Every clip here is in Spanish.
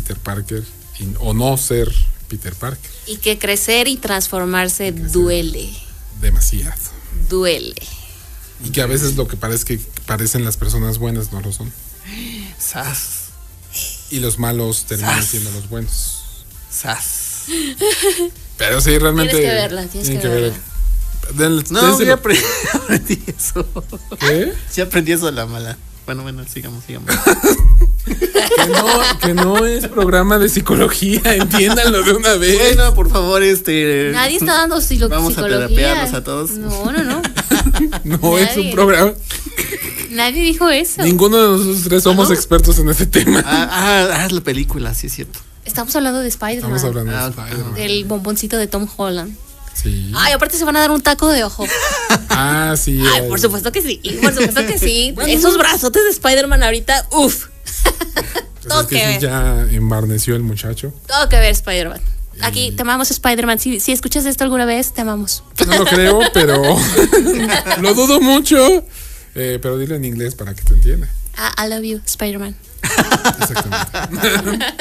Peter Parker o no ser Peter Parker. Y que crecer y transformarse duele. Demasiado. Duele. Y que a veces lo que parecen las personas buenas no lo son. Sas. Y los malos terminan siendo los buenos. Sas. Pero sí, realmente. Tienes que verla, tienes que verla. No, ya aprendí eso. ¿Qué? Sí aprendí eso a la mala. Bueno, sigamos. Que no es programa de psicología, entiéndanlo de una vez. Bueno, por favor, Nadie está dando psicología. Vamos a terapearnos a todos. No. No es un programa. Nadie dijo eso. Ninguno de nosotros tres somos expertos en ese tema. Es la película, sí es cierto. Estamos hablando de Spider-Man. Estamos hablando de Spider-Man. Del bomboncito de Tom Holland. Sí. Ay, aparte se van a dar un taco de ojo. Sí. Ay, por supuesto que sí. Bueno, esos brazotes de Spider-Man ahorita, uff. Todo es que sí, ya embarneció el muchacho. Todo que ver, Spider-Man. Aquí te amamos, Spider-Man. Si escuchas esto alguna vez, te amamos. No lo creo, pero lo dudo mucho. Pero dilo en inglés para que te entienda. I love you, Spider-Man. Exactamente.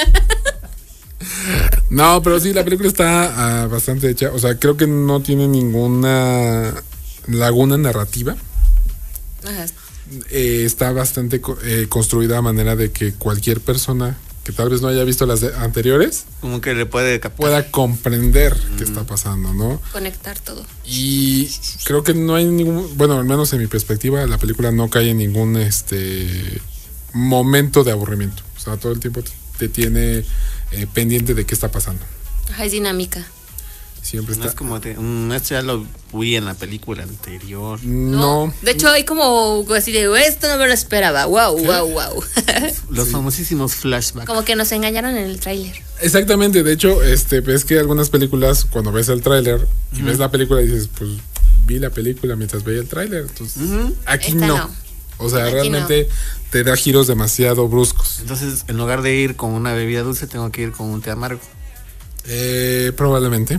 No, pero sí, la película está bastante hecha. O sea, creo que no tiene ninguna laguna narrativa. Ajá. Está bastante construida a manera de que cualquier persona que tal vez no haya visto las anteriores como que le pueda comprender qué está pasando, ¿no? Conectar todo. Y creo que no hay ningún, bueno, al menos en mi perspectiva, la película no cae en ningún momento de aburrimiento. O sea, todo el tiempo te tiene pendiente de qué está pasando. Ajá, es dinámica. Siempre está. No es como esto ya lo vi en la película anterior. No. De hecho, hay como así de esto no me lo esperaba. Wow. Los famosísimos flashbacks. Como que nos engañaron en el tráiler. Exactamente. De hecho, ves que algunas películas, cuando ves el tráiler y ves la película, dices, pues vi la película mientras veía el tráiler. Entonces, aquí no. O sea, aquí realmente te da giros demasiado bruscos. Entonces, en lugar de ir con una bebida dulce, tengo que ir con un té amargo. Probablemente.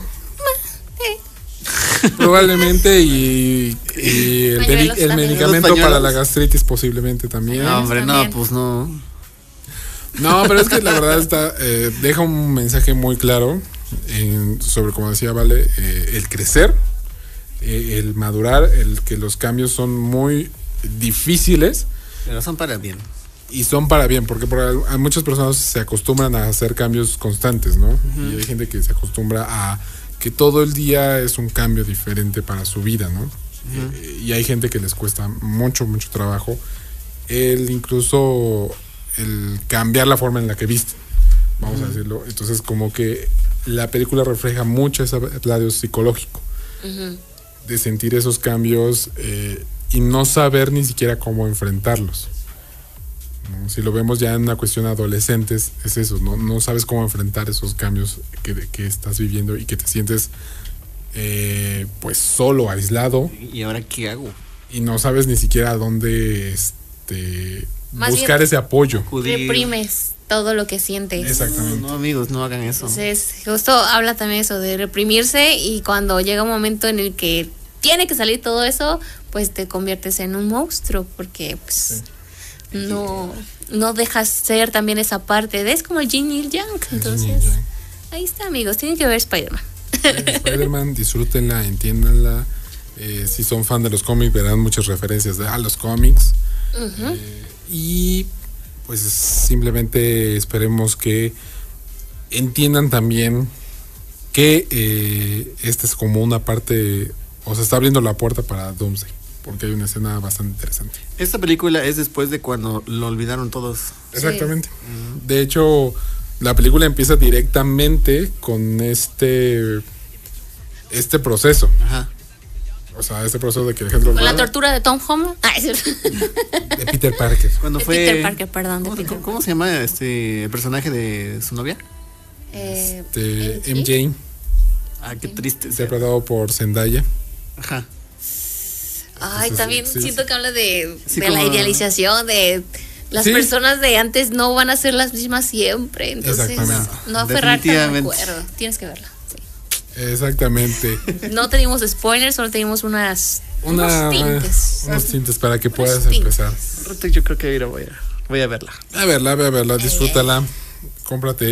Probablemente y el medicamento para la gastritis posiblemente también. No, hombre, no, pues no. No, pero es que la verdad deja un mensaje muy claro sobre, como decía Vale, el crecer, el madurar, el que los cambios son muy difíciles. Pero son para bien. Y son para bien, porque muchas personas se acostumbran a hacer cambios constantes, ¿no? Y hay gente que se acostumbra a que todo el día es un cambio diferente para su vida, ¿no? Y hay gente que les cuesta mucho trabajo incluso el cambiar la forma en la que visten, vamos a decirlo. Entonces, como que la película refleja mucho ese lado psicológico de sentir esos cambios y no saber ni siquiera cómo enfrentarlos, ¿no? Si lo vemos ya en una cuestión adolescentes, es eso, no sabes cómo enfrentar esos cambios que estás viviendo y que te sientes pues solo, aislado. ¿Y ahora qué hago? Y no sabes ni siquiera a dónde buscar ese apoyo. Reprimes todo lo que sientes. Exactamente. No, amigos, no hagan eso. Entonces, justo habla también eso de reprimirse, y cuando llega un momento en el que tiene que salir todo eso, pues te conviertes en un monstruo, porque pues no dejas ser también esa parte es como el Yin y el Yang. Entonces, ahí está, amigos, tienen que ver Spider-Man. Spider-Man, disfrútenla, entiéndanla. Si son fan de los cómics, verán muchas referencias a los cómics. Y pues simplemente esperemos que entiendan también que esta es como una parte, o se está abriendo la puerta para Doomsday, porque hay una escena bastante interesante. Esta película es después de cuando lo olvidaron todos. Exactamente. De hecho, la película empieza directamente con este proceso. Ajá. O sea, este proceso de que Alejandro... Con la tortura de Tom Holland. De Peter Parker. Cuando de fue... Peter Parker, perdón. ¿Cómo se llama el personaje de su novia? MJ. Qué triste. Interpretado por Zendaya. Ajá. Ay, también siento que habla de como la idealización de... Las personas de antes no van a ser las mismas siempre. Entonces, no aferrarte al recuerdo. Tienes que verla. Exactamente. No tenemos spoilers, solo tenemos unos tintes. Unos tintes para que puedas empezar. Yo creo que voy a verla. A verla, disfrútala, cómprate